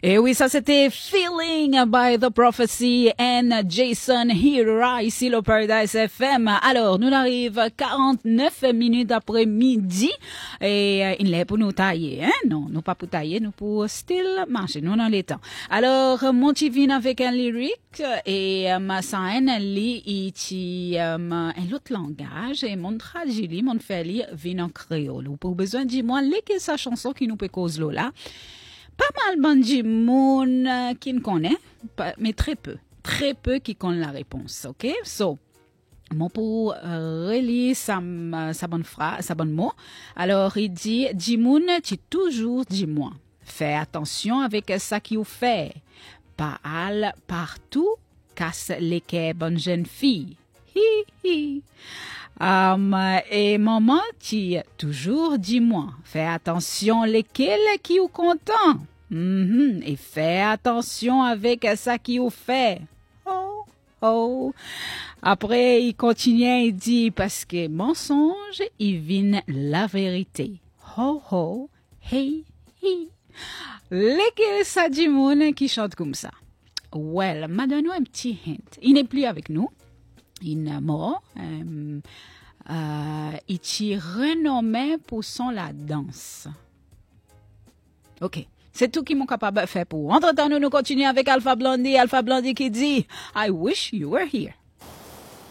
Et oui, ça c'était Feeling by the Prophecy and Jason Hira ici le Paradise FM. Alors, nous arrivons 49 minutes après midi et il est pour nous tailler, hein? Non, nous pas pour tailler, nous pour still marcher, nous dans les temps. Alors, mon petit vin avec un lyrique et ça un lit ici un autre langage et mon traduit, mon fait lire vin en créole. Ou pour besoin de moi, lesquelles sa chanson qui nous peut cause là. Pas mal bandi moun qui ne connaît, mais très peu qui connaît la réponse, ok? So, mon pour relire sa bonne phrase, sa bonne mot. Alors, il dit, Dimoun, tu toujours dis-moi. Fais attention avec ça qui vous fait. Pas al partout, casse les quais, bonne jeune fille. Hi, hi. Et maman, tu toujours dis-moi, fais attention lesquels qui vous content. Et fais attention avec ça qui vous fait. Oh, oh. Après, il continue, il dit, parce que mensonge, il vient la vérité. Ho, ho, hey, hi. Lesquels ça dit moun qui chante comme ça? Well, m'a donné un petit hint. Il n'est plus avec nous. Il est mort. Il est renommé pour son la danse. Ok. C'est tout qui m'ont capable de faire pour. Entre-temps, nous continuons avec Alpha Blondie qui dit, I wish you were here.